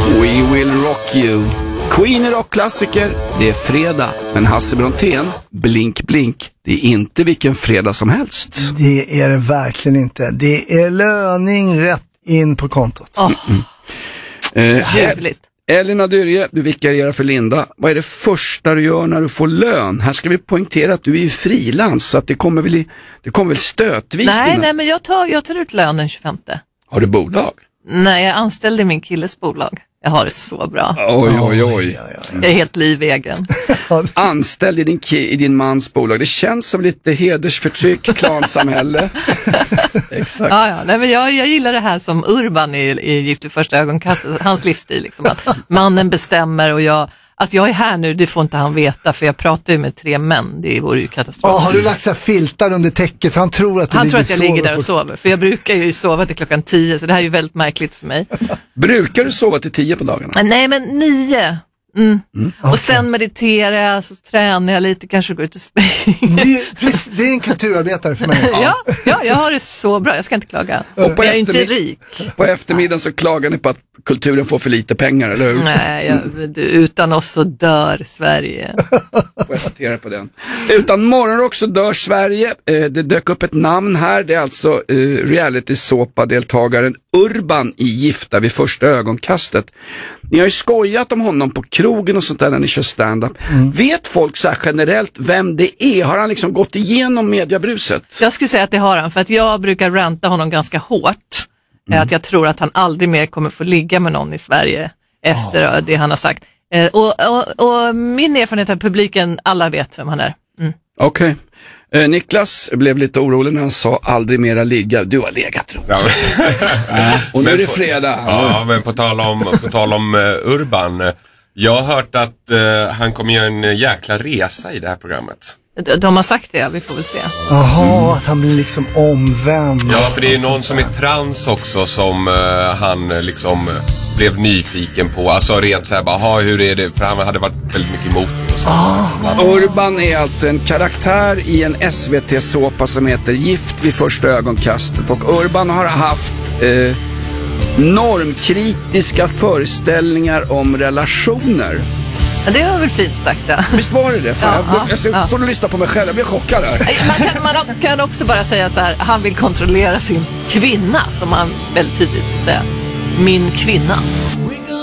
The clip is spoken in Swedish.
We will rock you. Queen är rockklassiker, det är fredag. Men Hasse Brontén, blink blink, det är inte vilken fredag som helst. Det är det verkligen inte. Det är löning rätt in på kontot. Ljuvligt. Elina Dyrje, du vikarierar för Linda. Vad är det första du gör när du får lön? Här ska vi poängtera att du är ju frilans, så att det kommer väl stötvis. Nej, men jag tar ut lön den 25. Har du bolag? Nej, jag anställde min killes bolag. Jag har det så bra. Oj. Jag är helt livegen. Anställd i din mans bolag. Det känns som lite hedersförtryck, klansamhälle. Exakt. Ja. Nej, men jag gillar det här som Urban i Gift vid första ögonkastet. Hans livsstil, liksom, att mannen bestämmer och att jag är här nu, det får inte han veta, för jag pratar ju med 3 män. Det vore ju katastrof. Har du lagt så här filtar under täcket så han tror att jag ligger där och sover? För jag brukar ju sova till klockan 10, så det här är ju väldigt märkligt för mig. Brukar du sova till 10 på dagarna? Nej, men 9. Och sen mediterar jag, så tränar jag lite, kanske går ut och springer. Det är en kulturarbetare för mig. Ja, jag har det så bra, jag ska inte klaga. Och jag är inte rik. På eftermiddagen så klagar ni på att kulturen får för lite pengar, eller hur? Nej, utan oss så dör Sverige. Får jag citera på den. Utan morgonrock så dör Sverige. Det dök upp ett namn här. Det är alltså reality-såpa-deltagaren Urban i Gifta vid första ögonkastet. Ni har ju skojat om honom på krogen och sånt där när ni kör stand-up. Vet folk så här generellt vem det är? Har han liksom gått igenom mediabruset? Jag skulle säga att det har han, för att jag brukar ranta honom ganska hårt. Att jag tror att han aldrig mer kommer få ligga med någon i Sverige efter det han har sagt. Och min erfarenhet av publiken, alla vet vem han är. Okej. Niklas blev lite orolig när han sa aldrig mera ligga. Du har legat runt. Ja. Och nu är det fredag. Ja, men på tal om Urban. Jag har hört att han kommer göra en jäkla resa i det här programmet. De har sagt det, vi får väl se. Jaha, att han blir liksom omvänd. Ja, för det är någon som är trans också som han liksom blev nyfiken på. Alltså rent så här bara, hur är det? För han hade varit väldigt mycket emot det och så. Urban är alltså en karaktär i en SVT-såpa som heter Gift vid första ögonkastet. Och Urban har haft normkritiska föreställningar om relationer. Ja, det var väl fint sagt, ja. Visst var det? För jag står och lyssnar på mig själv, jag blir chockad här. Man kan också bara säga så här, han vill kontrollera sin kvinna, som han väldigt tydligt vill säga. Min kvinna.